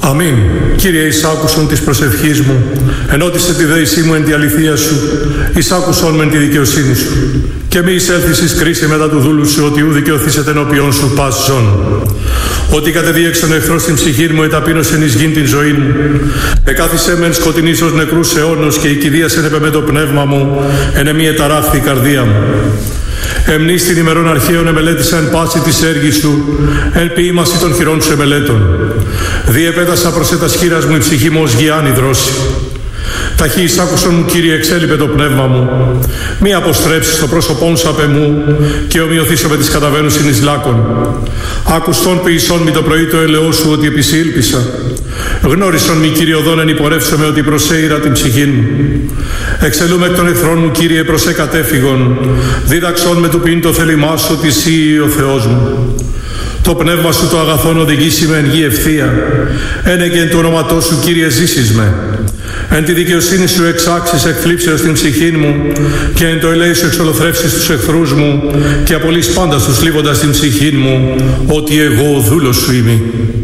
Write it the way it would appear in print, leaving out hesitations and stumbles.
Αμήν. Κύριε, εισάκουσον της προσευχής μου, ενώτισε τη δέησή μου εν τη αληθεία σου, εισάκουσον μεν τη δικαιοσύνη σου. Και μη εισέλθεις εις κρίση μετά του δούλου σου, ότι ου δικαιωθήσετε ενώπιον σου πας ζών. Ότι κατεδίεξον εχθρός στην ψυχή μου, εταπείνωσεν εις γην την ζωή μου. Εκάθισε μεν σκοτεινής ως νεκρούς αιώνος, και η κηδείας ενέπε με το πνεύμα μου, ενεμή εταράχθη η καρδία μου. Εμνείς την ημερών αρχαίων εμελέτησα εν πάση της έργης σου, εν ποίημαση των χειρών σου εμελέτων. Διεπέτασα προς ετας χείρας μου η ψυχή μου ως γιάννη δρόση. Ταχύ εισάκουσον μου, Κύριε, εξέλιπε το πνεύμα μου. Μη αποστρέψεις το πρόσωπόν σου απ' εμού, και ομοιωθήσω με τις καταβαίνουσιν εις λάκων. Άκουστον ποιησόν μη το πρωί το έλεό σου, ότι επισήλπισα. Γνώρισον μη, Κύριε, οδόν εν υπορεύσομαι, ότι προσέειρα την ψυχήν μου. Εξελούμε εκ των εχθρών μου, Κύριε, προς εκατέφυγον. Δίδαξον με του πίν το θέλημά σου, ότι εσύ ο Θεός μου. Το πνεύμα σου το αγαθόν οδηγήσει με εν γη ευθεία. Ένε και εν το όνοματό σου, Κύριε, ζήσεις με. Εν τη δικαιοσύνη σου εξάξεις εκθλίψεως την ψυχή μου, και εν το ελέη σου εξολοθρεύσεις τους εχθρούς μου, και απολύς πάντα τους θλίβοντας την ψυχή μου, ότι εγώ ο δούλος σου είμαι.